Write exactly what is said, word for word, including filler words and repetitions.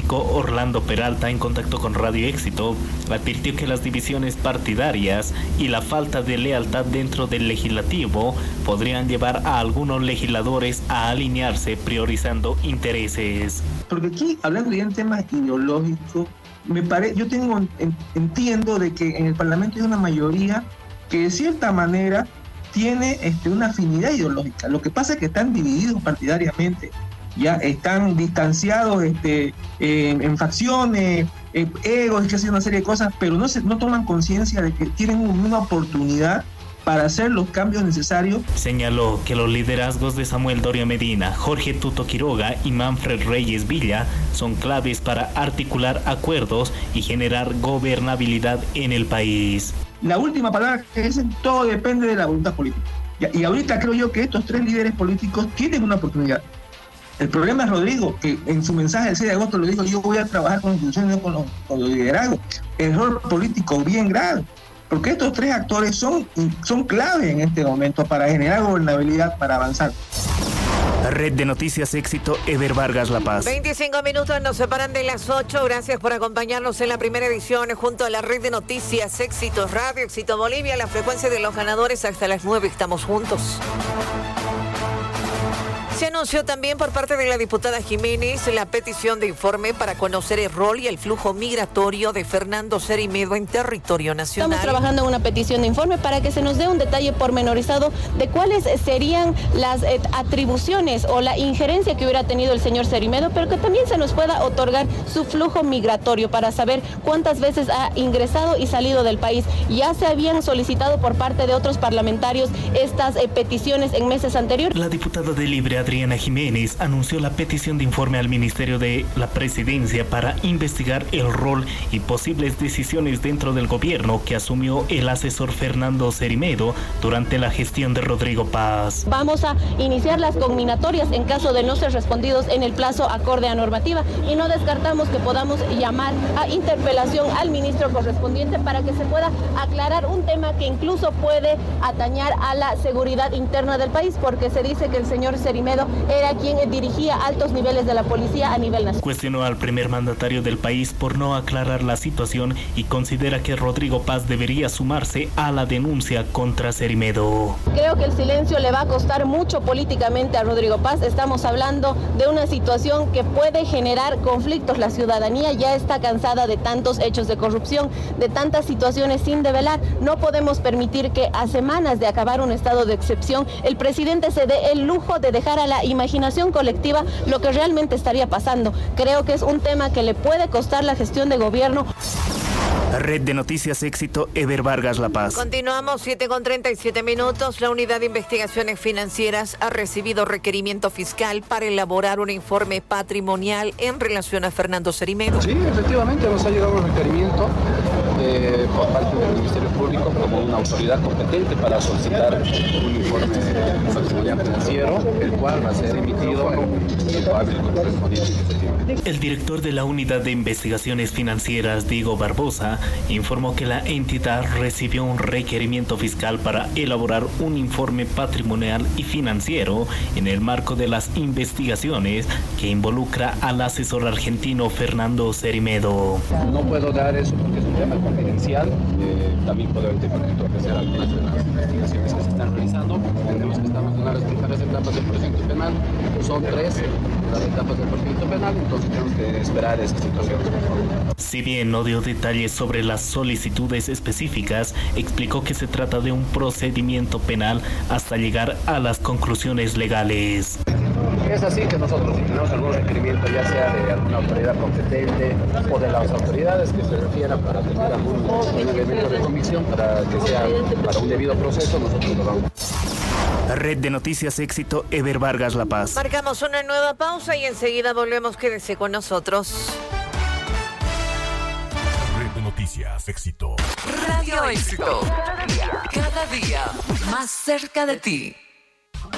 político Orlando Peralta, en contacto con Radio Éxito, advirtió que las divisiones partidarias y la falta de lealtad dentro del legislativo podrían llevar a algunos legisladores a alinearse priorizando intereses. Porque aquí, hablando ya en temas ideológicos, me pare, yo tengo en, entiendo de que en el Parlamento hay una mayoría que de cierta manera tiene este, una afinidad ideológica. Lo que pasa es que están divididos partidariamente, ya están distanciados este, en, en facciones, eh, egos, y una serie de cosas, pero no, se, no toman conciencia de que tienen una oportunidad para hacer los cambios necesarios. Señaló que los liderazgos de Samuel Doria Medina, Jorge Tuto Quiroga y Manfred Reyes Villa son claves para articular acuerdos y generar gobernabilidad en el país. La última palabra que dicen, todo depende de la voluntad política. Y ahorita creo yo que estos tres líderes políticos tienen una oportunidad. El problema es Rodrigo, que en su mensaje del seis de agosto lo dijo: yo voy a trabajar con instituciones, no con los, con los liderazgos. Error político bien grave, porque estos tres actores son, son clave en este momento para generar gobernabilidad, para avanzar. Red de Noticias Éxito, Ever Vargas, La Paz. veinticinco minutos nos separan de las ocho. Gracias por acompañarnos en la primera edición junto a la Red de Noticias Éxito Radio, Éxito Bolivia, la frecuencia de los ganadores. Hasta las nueve estamos juntos. Se anunció también por parte de la diputada Jiménez la petición de informe para conocer el rol y el flujo migratorio de Fernando Cerimedo en territorio nacional. Estamos trabajando en una petición de informe para que se nos dé un detalle pormenorizado de cuáles serían las eh, atribuciones o la injerencia que hubiera tenido el señor Cerimedo, pero que también se nos pueda otorgar su flujo migratorio para saber cuántas veces ha ingresado y salido del país. Ya se habían solicitado por parte de otros parlamentarios estas eh, peticiones en meses anteriores. La diputada de Libre, Adriana Jiménez, anunció la petición de informe al Ministerio de la Presidencia para investigar el rol y posibles decisiones dentro del gobierno que asumió el asesor Fernando Cerimedo durante la gestión de Rodrigo Paz. Vamos a iniciar las conminatorias en caso de no ser respondidos en el plazo acorde a normativa y no descartamos que podamos llamar a interpelación al ministro correspondiente para que se pueda aclarar un tema que incluso puede atañar a la seguridad interna del país, porque se dice que el señor Cerimedo era quien dirigía altos niveles de la policía a nivel nacional. Cuestionó al primer mandatario del país por no aclarar la situación y considera que Rodrigo Paz debería sumarse a la denuncia contra Cerimedo. Creo que el silencio le va a costar mucho políticamente a Rodrigo Paz. Estamos hablando de una situación que puede generar conflictos. La ciudadanía ya está cansada de tantos hechos de corrupción, de tantas situaciones sin develar. No podemos permitir que a semanas de acabar un estado de excepción, el presidente se dé el lujo de dejar a la imaginación colectiva lo que realmente estaría pasando. Creo que es un tema que le puede costar la gestión de gobierno. Red de Noticias Éxito, Ever Vargas, La Paz. Continuamos, siete con treinta y siete minutos. La Unidad de Investigaciones Financieras ha recibido requerimiento fiscal para elaborar un informe patrimonial en relación a Fernando Cerimedo. Sí, efectivamente nos ha llegado un requerimiento eh, por parte del Ministerio Público como una autoridad competente para solicitar un informe patrimonial financiero, el cual va a ser emitido en el abril correspondiente, efectivamente. El director de la Unidad de Investigaciones Financieras, Diego Barbosa, informó que la entidad recibió un requerimiento fiscal para elaborar un informe patrimonial y financiero en el marco de las investigaciones que involucra al asesor argentino Fernando Cerimedo. No puedo dar eso porque es un tema confidencial. Eh, también puedo ofrecer algunas de las investigaciones que se están realizando. Entendemos que estamos en las primeras etapas del procedimiento penal. Son tres las etapas del procedimiento penal, entonces tenemos que esperar esa situación. Si bien no dio detalles sobre las solicitudes específicas, explicó que se trata de un procedimiento penal hasta llegar a las conclusiones legales. Es así que nosotros, si tenemos algún requerimiento, ya sea de alguna autoridad competente o de las autoridades que se refieran para tener algún elemento de convicción para que sea para un debido proceso, nosotros lo vamos. Red de Noticias Éxito, Ever Vargas, La Paz. Marcamos una nueva pausa y enseguida volvemos. Quédese con nosotros. Red de Noticias Éxito. Radio Éxito. Cada día, cada día más cerca de ti.